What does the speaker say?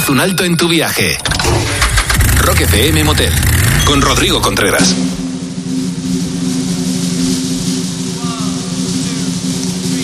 Haz un alto en tu viaje. Rock FM Motel, con Rodrigo Contreras.